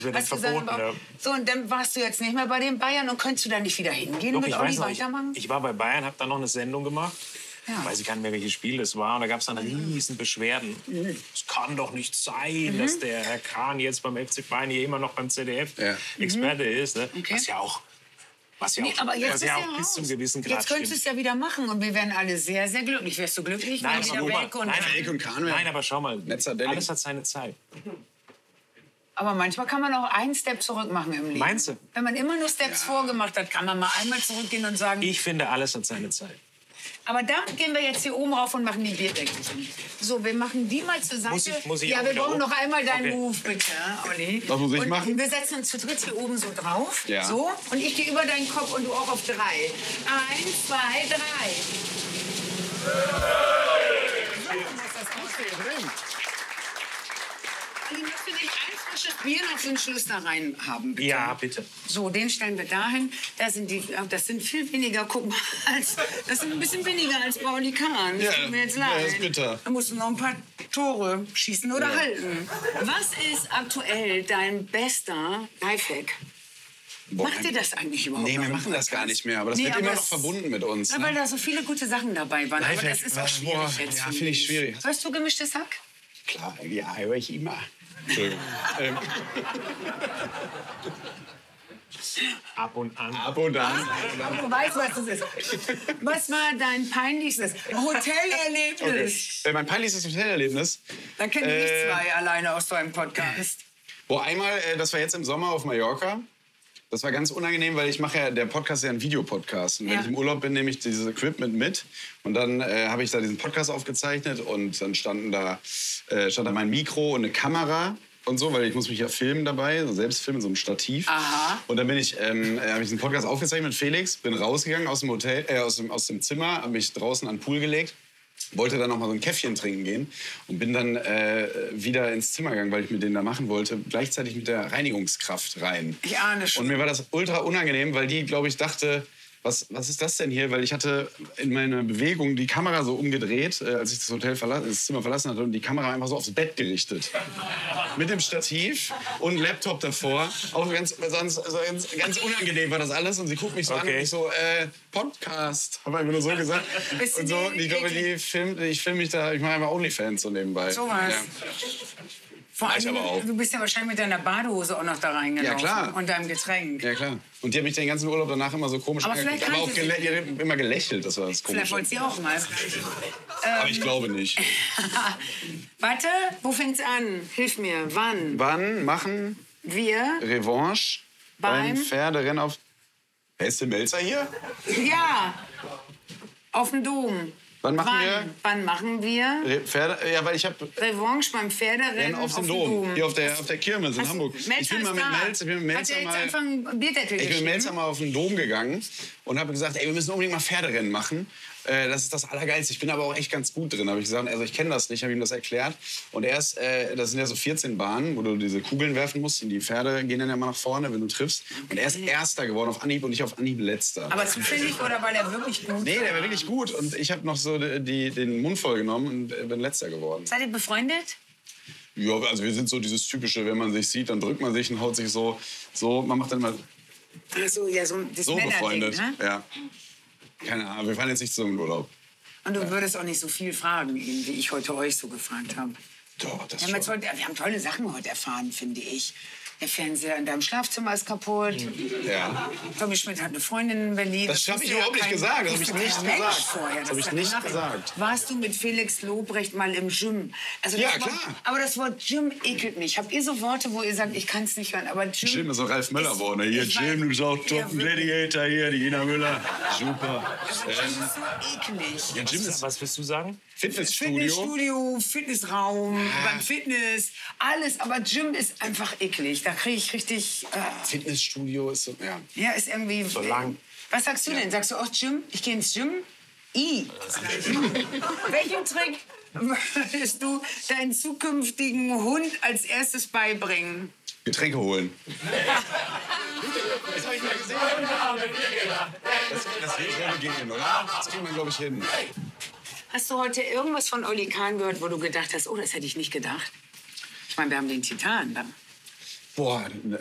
wird dann verboten. Ja. So, und dann warst du jetzt nicht mehr bei den Bayern und könntest du da nicht wieder hingehen Doch, mit Olli weitermachen? Ich war bei Bayern, habe dann noch eine Sendung gemacht. Ja. Weiß ich gar nicht mehr, welches Spiel das war. Und da gab es dann riesen Beschwerden. Es kann doch nicht sein, dass der Herr Kahn jetzt beim FC Bayern hier immer noch beim ZDF Experte ist. Ne? Okay. Was ja auch bis zum gewissen Grad jetzt könntest du es ja wieder machen und wir wären alle sehr, sehr glücklich. Wärst du glücklich? Nein, Nein, aber schau mal, alles hat seine Zeit. Aber manchmal kann man auch einen Step zurück machen im Leben. Meinst du? Wenn man immer nur Steps vorgemacht hat, kann man mal einmal zurückgehen und sagen... Ich finde, alles hat seine Zeit. Aber da gehen wir jetzt hier oben rauf und machen die Bierdeckel. So, wir machen die mal zur Seite. Muss ich ja, wir brauchen noch einmal deinen Okay. Move, bitte, Olli. Was muss ich machen? Wir setzen uns zu dritt hier oben so drauf. Ja. So. Und ich gehe über deinen Kopf und du auch auf 3. 1, 2, 3. Olli, möchtest du nicht ein frisches Bier noch für den Schluss da rein haben, bitte? Ja, bitte. So, den stellen wir dahin. Das sind viel weniger, guck mal, das sind ein bisschen weniger als bei Olli Kahn. Das tut mir jetzt leid. das ist bitter. Da musst du noch ein paar Tore schießen oder halten. Was ist aktuell dein bester Lifehack? Macht ihr das eigentlich überhaupt Nee, noch wir im machen das gar nicht mehr. Aber das wird aber immer noch verbunden mit uns. Ja, Ne? weil da so viele gute Sachen dabei waren. Aber Lifehack, das ist auch schwierig jetzt. ja, finde ich schwierig. Hörst du Gemischtes Hack? Klar, ja, höre ich immer. Ab und an. Ab und an. Du weißt, was das ist. Was war dein peinlichstes Hotelerlebnis? Mein peinlichstes Hotelerlebnis. Da kennen wir nicht 2 alleine aus so einem Podcast. Boah, einmal, das war jetzt im Sommer auf Mallorca. Das war ganz unangenehm, weil der Podcast ist ja ein Videopodcast. Und wenn ich im Urlaub bin, nehme ich dieses Equipment mit. Und dann habe ich da diesen Podcast aufgezeichnet und dann stand da mein Mikro und eine Kamera und so, weil ich muss mich ja filmen dabei, so selbst filmen, so ein Stativ. Aha. Und dann habe ich diesen Podcast aufgezeichnet mit Felix, bin rausgegangen aus dem Hotel, aus dem Zimmer, habe mich draußen an den Pool gelegt. Wollte dann noch mal so ein Käffchen trinken gehen und bin dann wieder ins Zimmer gegangen, weil ich mit denen da machen wollte, gleichzeitig mit der Reinigungskraft rein. Ich ahne schon. Und mir war das ultra unangenehm, weil die, glaube ich, dachte, was ist das denn hier? Weil ich hatte in meiner Bewegung die Kamera so umgedreht, als ich das Zimmer verlassen hatte und die Kamera einfach so aufs Bett gerichtet. Mit dem Stativ und Laptop davor. Auch ganz unangenehm war das alles. Und sie guckt mich so an und ich so, Podcast. Habe einfach nur so gesagt. Und so, und ich glaube, ich filme mich da, ich mache einfach Onlyfans so nebenbei. So was. Ja. Vor allem, aber auch. du bist ja wahrscheinlich mit deiner Badehose auch noch da reingelaufen. Ja, klar. Und deinem Getränk. Ja, klar. Und die hat mich den ganzen Urlaub danach immer so komisch angeguckt. Aber auch die hat immer gelächelt, das war das Komische. Vielleicht wollte sie auch mal. Aber ich glaube nicht. Warte, wo fängt's an? Hilf mir. Wann? Wann machen Wir? Revanche beim Pferderennen auf... Wer ist der Melzer hier? Ja. Auf dem Dom. Wann machen wir? Ja, weil ich habe Revanche beim Pferderennen auf dem Dom. Hier auf der Kirmes in Hamburg. Ich bin mal mit Melzer mal auf den Dom gegangen und habe gesagt, ey, wir müssen unbedingt mal Pferderennen machen. Das ist das Allergeilste. Ich bin aber auch echt ganz gut drin, habe ich gesagt. Also ich kenne das nicht, habe ihm das erklärt. Und das sind ja so 14 Bahnen, wo du diese Kugeln werfen musst. Und die Pferde gehen dann ja mal nach vorne, wenn du triffst. Und er ist Erster geworden auf Anhieb und ich auf Anhieb Letzter. Aber zufällig oder weil er wirklich gut? Nee, der war wirklich gut. Und ich habe noch so den Mund voll genommen und bin Letzter geworden. Seid ihr befreundet? Ja, also wir sind so dieses Typische, wenn man sich sieht, dann drückt man sich und haut sich so. Man macht dann mal Ach so, ja, so das so befreundet. Ne? Ja. Keine Ahnung, wir fahren jetzt nicht zusammen in Urlaub. Und du würdest auch nicht so viel fragen, wie ich heute euch so gefragt habe. Doch, das wir haben tolle Sachen heute erfahren, finde ich. Der Fernseher in deinem Schlafzimmer ist kaputt. Ja. Tommy Schmidt hat eine Freundin in Berlin. Das habe ich überhaupt nicht gesagt. Das habe ich nicht gesagt. Das habe ich nicht gesagt. Warst du mit Felix Lobrecht mal im Gym? Also ja, klar. Aber das Wort Gym ekelt mich. Habt ihr so Worte, wo ihr sagt, ich kann es nicht hören? Aber Gym ist auch Ralf Möller geworden. Hier, Gym, du bist auch Top Gladiator hier, die Ina Müller. Super. Das ist so eklig. Ja, Gym ist, was willst du sagen? Fitnessstudio, Fitnessraum, beim Fitness, alles. Aber Gym ist einfach eklig. Da kriege ich richtig... Fitnessstudio ist so, ja. Ja, ist irgendwie... So lang. Was sagst du denn? Sagst du auch Gym? Ich gehe ins Gym? Welchen Trick würdest du deinen zukünftigen Hund als erstes beibringen? Getränke holen. Das habe ich mal gesehen. Das wird gehen, oder? Das kriegen wir, glaube ich, hin. Hast du heute irgendwas von Olli Kahn gehört, wo du gedacht hast, oh, das hätte ich nicht gedacht? Ich meine, wir haben den Titan da. Boah,